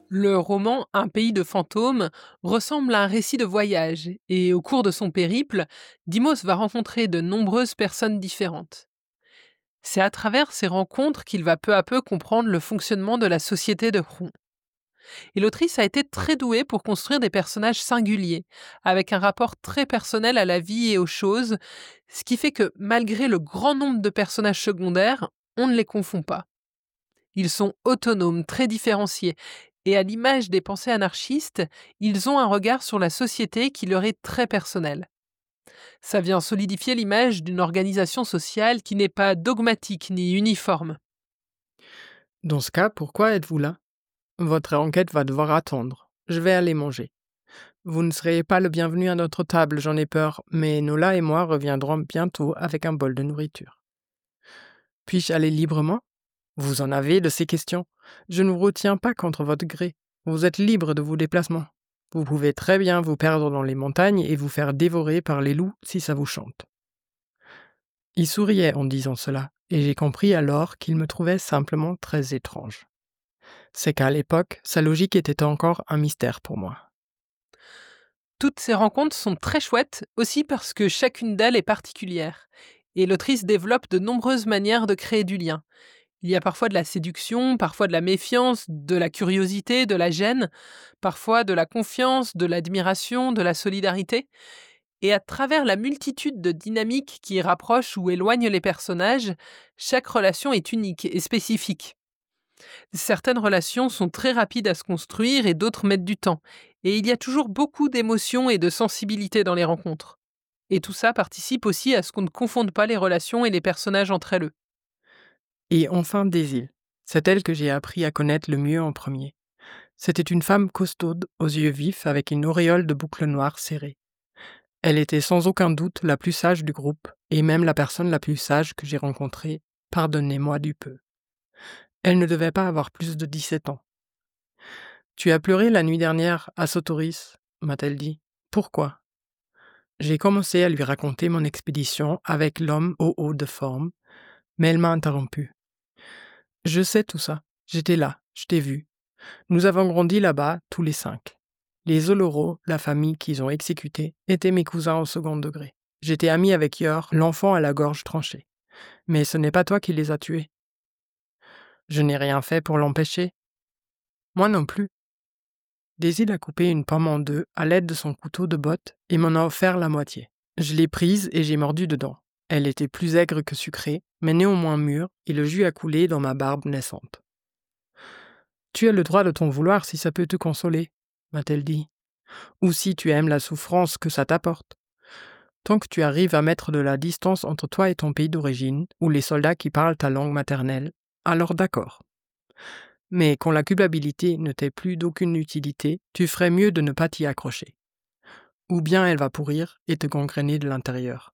Le roman Un pays de fantômes ressemble à un récit de voyage et au cours de son périple, Dimos va rencontrer de nombreuses personnes différentes. C'est à travers ces rencontres qu'il va peu à peu comprendre le fonctionnement de la société de Hron. Et l'autrice a été très douée pour construire des personnages singuliers, avec un rapport très personnel à la vie et aux choses, ce qui fait que malgré le grand nombre de personnages secondaires, on ne les confond pas. Ils sont autonomes, très différenciés, et à l'image des pensées anarchistes, ils ont un regard sur la société qui leur est très personnel. Ça vient solidifier l'image d'une organisation sociale qui n'est pas dogmatique ni uniforme. Dans ce cas, pourquoi êtes-vous là? Votre enquête va devoir attendre. Je vais aller manger. Vous ne serez pas le bienvenu à notre table, j'en ai peur, mais Nola et moi reviendrons bientôt avec un bol de nourriture. Puis-je aller librement? Vous en avez de ces questions. Je ne vous retiens pas contre votre gré. Vous êtes libre de vos déplacements. Vous pouvez très bien vous perdre dans les montagnes et vous faire dévorer par les loups si ça vous chante. Il souriait en disant cela, et j'ai compris alors qu'il me trouvait simplement très étrange. C'est qu'à l'époque, sa logique était encore un mystère pour moi. Toutes ces rencontres sont très chouettes aussi parce que chacune d'elles est particulière. Et l'autrice développe de nombreuses manières de créer du lien. Il y a parfois de la séduction, parfois de la méfiance, de la curiosité, de la gêne, parfois de la confiance, de l'admiration, de la solidarité. Et à travers la multitude de dynamiques qui rapprochent ou éloignent les personnages, chaque relation est unique et spécifique. Certaines relations sont très rapides à se construire et d'autres mettent du temps. Et il y a toujours beaucoup d'émotions et de sensibilité dans les rencontres. Et tout ça participe aussi à ce qu'on ne confonde pas les relations et les personnages entre elles. Et enfin Désil. C'est elle que j'ai appris à connaître le mieux en premier. C'était une femme costaude, aux yeux vifs, avec une auréole de boucles noires serrées. Elle était sans aucun doute la plus sage du groupe, et même la personne la plus sage que j'ai rencontrée, pardonnez-moi du peu. Elle ne devait pas avoir plus de 17 ans. Tu as pleuré la nuit dernière à Sotoris, m'a-t-elle dit. Pourquoi? J'ai commencé à lui raconter mon expédition avec l'homme au haut de forme, mais elle m'a interrompu. Je sais tout ça. J'étais là, je t'ai vu. Nous avons grandi là-bas, tous les 5. Les Oloro, la famille qu'ils ont exécutée, étaient mes cousins au second degré. J'étais ami avec Yor, l'enfant à la gorge tranchée. Mais ce n'est pas toi qui les as tués. Je n'ai rien fait pour l'empêcher. Moi non plus. Daisy a coupé une pomme en deux à l'aide de son couteau de botte et m'en a offert la moitié. Je l'ai prise et j'ai mordu dedans. Elle était plus aigre que sucrée, mais néanmoins mûre, et le jus a coulé dans ma barbe naissante. Tu as le droit de t'en vouloir si ça peut te consoler, m'a-t-elle dit. Ou si tu aimes la souffrance que ça t'apporte. Tant que tu arrives à mettre de la distance entre toi et ton pays d'origine, ou les soldats qui parlent ta langue maternelle, alors d'accord. Mais quand la culpabilité ne t'est plus d'aucune utilité, tu ferais mieux de ne pas t'y accrocher. Ou bien elle va pourrir et te gangréner de l'intérieur.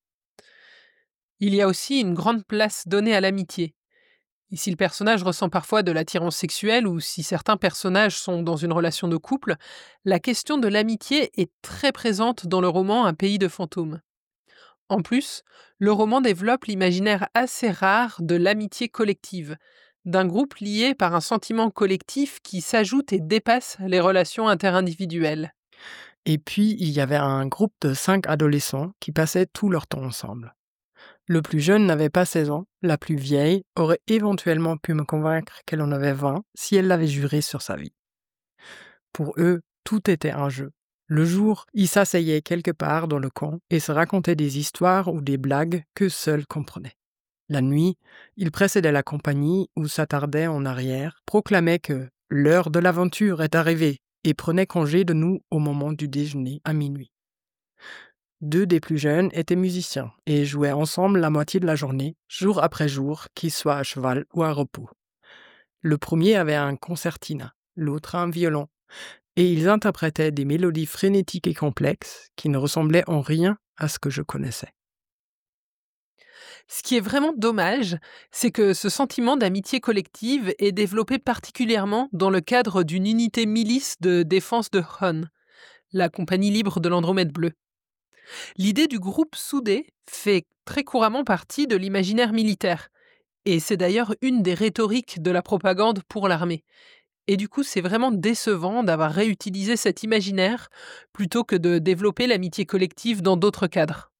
Il y a aussi une grande place donnée à l'amitié. Et si le personnage ressent parfois de l'attirance sexuelle ou si certains personnages sont dans une relation de couple, la question de l'amitié est très présente dans le roman Un pays de fantômes. En plus, le roman développe l'imaginaire assez rare de l'amitié collective, d'un groupe lié par un sentiment collectif qui s'ajoute et dépasse les relations interindividuelles. Et puis, il y avait un groupe de 5 adolescents qui passaient tout leur temps ensemble. Le plus jeune n'avait pas 16 ans, la plus vieille aurait éventuellement pu me convaincre qu'elle en avait 20 si elle l'avait juré sur sa vie. Pour eux, tout était un jeu. Le jour, ils s'asseyaient quelque part dans le camp et se racontaient des histoires ou des blagues que seuls comprenaient. La nuit, ils précédaient la compagnie ou s'attardaient en arrière, proclamaient que l'heure de l'aventure est arrivée et prenaient congé de nous au moment du déjeuner à minuit. 2 des plus jeunes étaient musiciens et jouaient ensemble la moitié de la journée, jour après jour, qu'ils soient à cheval ou à repos. Le premier avait un concertina, l'autre un violon, et ils interprétaient des mélodies frénétiques et complexes qui ne ressemblaient en rien à ce que je connaissais. Ce qui est vraiment dommage, c'est que ce sentiment d'amitié collective est développé particulièrement dans le cadre d'une unité milice de défense de Hun, la compagnie libre de l'Andromède bleue. L'idée du groupe soudé fait très couramment partie de l'imaginaire militaire, et c'est d'ailleurs une des rhétoriques de la propagande pour l'armée. Et du coup, c'est vraiment décevant d'avoir réutilisé cet imaginaire plutôt que de développer l'amitié collective dans d'autres cadres.